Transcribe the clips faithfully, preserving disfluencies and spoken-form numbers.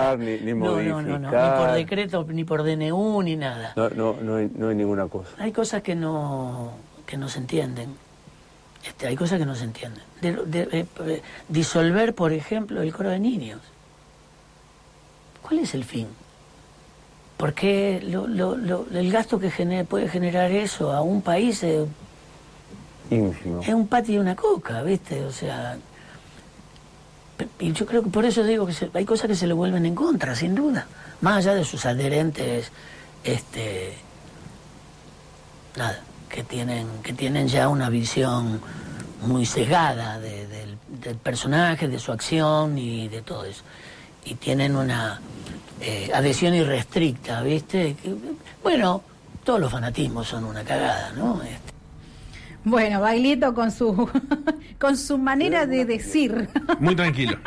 cambiar, ni, ni no, modificar. No, no, no, ni por decreto, ni por D N U, ni nada. No, no, no hay, no hay ninguna cosa. Hay cosas que no, que no se entienden. Este, hay cosas que no se entienden. De, de, de, de, disolver, por ejemplo, el coro de niños. ¿Cuál es el fin? Porque lo, lo, lo, el gasto que genera, puede generar eso a un país es, ínfimo. Es un patio y una coca, ¿viste? O sea, y yo creo que por eso digo que se, hay cosas que se le vuelven en contra, sin duda. Más allá de sus adherentes, este, nada, que tienen, que tienen ya una visión muy sesgada de, de, del personaje, de su acción y de todo eso. Y tienen una eh, adhesión irrestricta, ¿viste? Que, bueno, todos los fanatismos son una cagada, ¿no? Este. Bueno, Baglietto con su con su manera de decir. Muy tranquilo.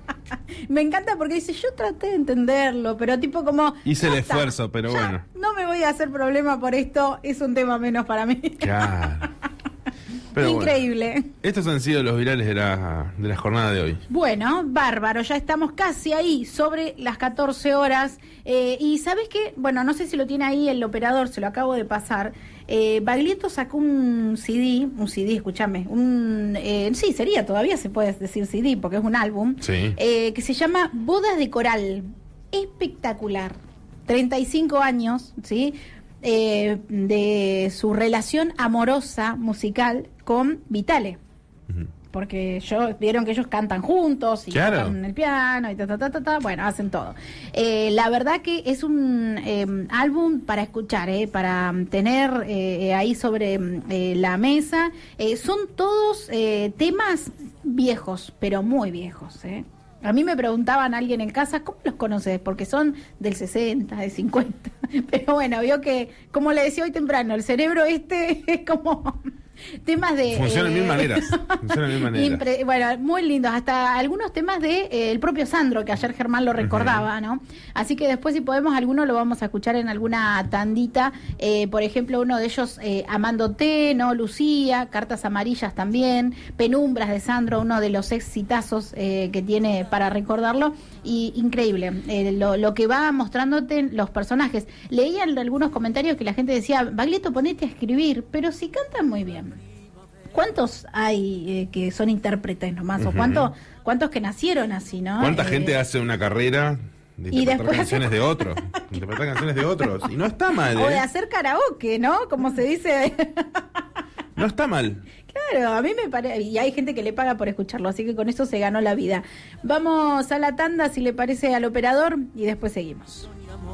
Me encanta porque dice, yo traté de entenderlo, pero tipo como... Hice el esfuerzo, pero ya, bueno. No me voy a hacer problema por esto, es un tema menos para mí. Claro. Pero increíble. Bueno, estos han sido los virales de la, de la jornada de hoy. Bueno, bárbaro, ya estamos casi ahí, sobre las catorce horas. Eh, y ¿sabes qué? Bueno, no sé si lo tiene ahí el operador, se lo acabo de pasar. Eh, Baglietto sacó un C D, un C D, escúchame, un, eh, sí, sería, todavía se puede decir C D porque es un álbum, sí. eh, que se llama Bodas de Coral. Espectacular. treinta y cinco años, ¿sí? Eh, de su relación amorosa musical con Vitale. Uh-huh. Porque yo, vieron que ellos cantan juntos y claro. tocan el piano y ta, ta, ta, ta, ta, bueno, hacen todo. Eh, la verdad que es un eh, álbum para escuchar, eh, para tener eh, ahí sobre eh, la mesa. Eh, son todos eh, temas viejos, pero muy viejos, ¿eh? A mí me preguntaban a alguien en casa, ¿cómo los conoces? Porque son del sesenta, del cincuenta. Pero bueno, vio que, como le decía hoy temprano, el cerebro este es como... temas de... Funciona de eh, mil maneras. Funciona de mil maneras. Impre, bueno, muy lindos. Hasta algunos temas de eh, el propio Sandro, que ayer Germán lo recordaba, uh-huh. ¿no? Así que después, si podemos, alguno lo vamos a escuchar en alguna tandita. Eh, por ejemplo, uno de ellos, eh, Amándote, ¿no? Lucía, Cartas Amarillas también, Penumbras de Sandro, uno de los exitazos eh, que tiene para recordarlo. Y increíble, eh, lo, lo que va mostrándote los personajes. Leían algunos comentarios que la gente decía, Baglietto, ponete a escribir, pero si cantan muy bien. ¿Cuántos hay eh, que son intérpretes nomás? Uh-huh. ¿O cuántos, cuántos que nacieron así, no? ¿Cuánta eh, gente hace una carrera de interpretar canciones hace... de otros? Interpretar canciones de otros. Y no está mal, ¿eh? O de hacer karaoke, ¿no? Como se dice. No está mal. Claro, a mí me parece, y hay gente que le paga por escucharlo, así que con eso se ganó la vida. Vamos a la tanda, si le parece al operador, y después seguimos.